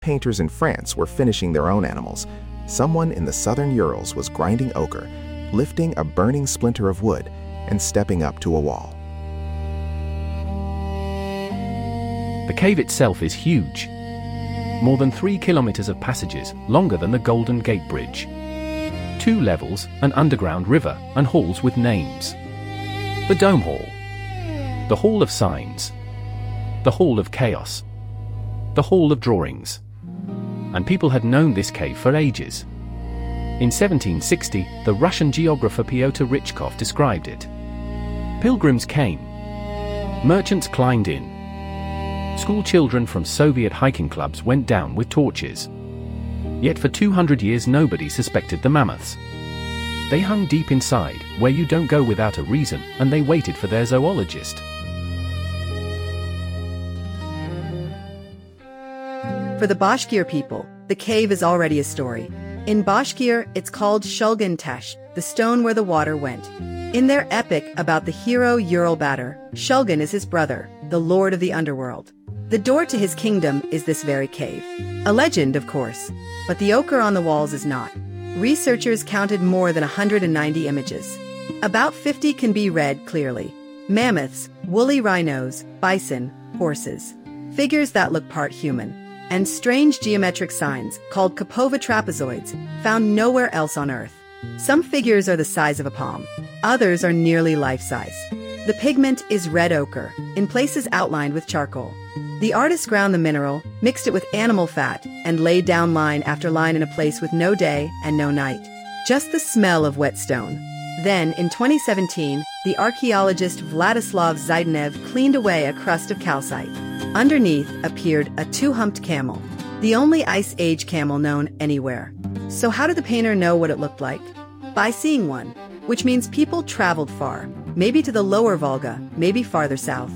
Painters in France were finishing their own animals. Someone in the southern Urals was grinding ochre, lifting a burning splinter of wood, and stepping up to a wall. The cave itself is huge. More than 3 kilometers of passages, longer than the Golden Gate Bridge. 2 levels, an underground river, and halls with names. The Dome Hall. The Hall of Signs. The Hall of Chaos. The Hall of Drawings. And people had known this cave for ages. In 1760, the Russian geographer Pyotr Rychkov described it. Pilgrims came. Merchants climbed in. School children from Soviet hiking clubs went down with torches. Yet for 200 years nobody suspected the mammoths. They hung deep inside, where you don't go without a reason, and they waited for their zoologist. For the Bashkir people, the cave is already a story. In Bashkir, it's called Shulgan Tash, the stone where the water went. In their epic about the hero Ural Batur, Shulgan is his brother, the lord of the underworld. The door to his kingdom is this very cave. A legend, of course, but the ochre on the walls is not. Researchers counted more than 190 images. About 50 can be read clearly. Mammoths, woolly rhinos, bison, horses. Figures that look part human. And strange geometric signs, called Kapova trapezoids, found nowhere else on Earth. Some figures are the size of a palm. Others are nearly life-size. The pigment is red ochre, in places outlined with charcoal. The artist ground the mineral, mixed it with animal fat, and laid down line after line in a place with no day and no night. Just the smell of wet stone. Then, in 2017, the archaeologist Vladislav Zaydenev cleaned away a crust of calcite. Underneath appeared a 2-humped camel, the only Ice Age camel known anywhere. So how did the painter know what it looked like? By seeing one, which means people traveled far, maybe to the lower Volga, maybe farther south.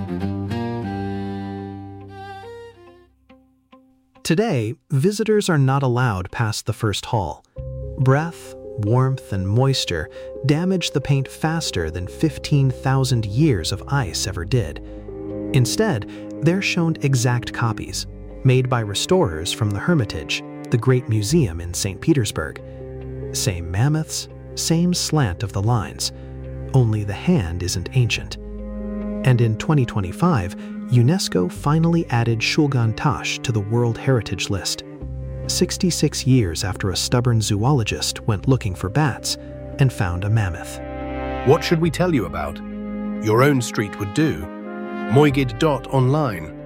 Today, visitors are not allowed past the first hall. Breath, warmth, and moisture damage the paint faster than 15,000 years of ice ever did. Instead, they're shown exact copies, made by restorers from the Hermitage, the great museum in St. Petersburg. Same mammoths, same slant of the lines, only the hand isn't ancient. And in 2025, UNESCO finally added Shulgan Tash to the World Heritage List, 66 years after a stubborn zoologist went looking for bats and found a mammoth. What should we tell you about? Your own street would do. Moigid.online.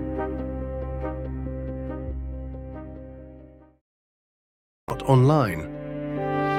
Online.